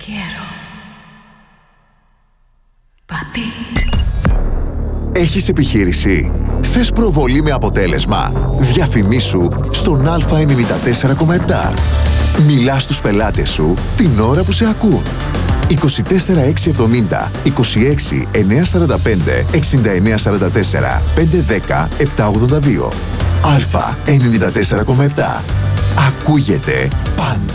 quiero. Papi. Έχεις επιχείρηση? Θες προβολή με αποτέλεσμα? Διαφημίσου στον Α94,7. Μιλά στους πελάτες σου την ώρα που σε ακούν. 24670 26 945 6944 510 782. Α94,7. Ακούγεται πάντα.